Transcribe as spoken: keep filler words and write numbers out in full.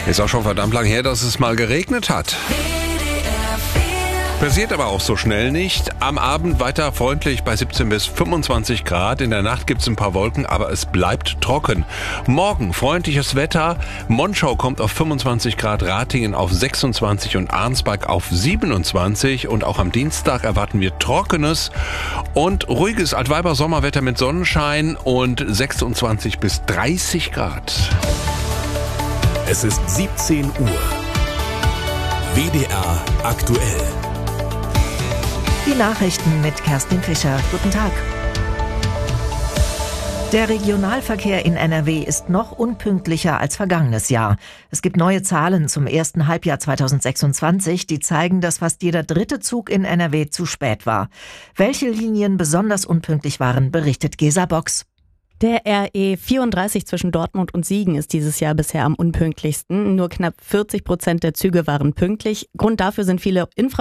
Ist auch schon verdammt lang her, dass es mal geregnet hat. Passiert aber auch so schnell nicht. Am Abend weiter freundlich bei siebzehn bis fünfundzwanzig Grad. In der Nacht gibt es ein paar Wolken, aber es bleibt trocken. Morgen freundliches Wetter. Monschau kommt auf fünfundzwanzig Grad, Ratingen auf sechsundzwanzig und Arnsberg auf siebenundzwanzig. Und auch am Dienstag erwarten wir trockenes und ruhiges Altweiber-Sommerwetter mit Sonnenschein und sechsundzwanzig bis dreißig Grad. Es ist siebzehn Uhr. W D R aktuell. Die Nachrichten mit Kerstin Fischer. Guten Tag. Der Regionalverkehr in N R W ist noch unpünktlicher als vergangenes Jahr. Es gibt neue Zahlen zum ersten Halbjahr zweitausendsechsundzwanzig, die zeigen, dass fast jeder dritte Zug in N R W zu spät war. Welche Linien besonders unpünktlich waren, berichtet Gesa Box. Der R E vierunddreißig zwischen Dortmund und Siegen ist dieses Jahr bisher am unpünktlichsten. Nur knapp vierzig Prozent der Züge waren pünktlich. Grund dafür sind viele Infrastruktur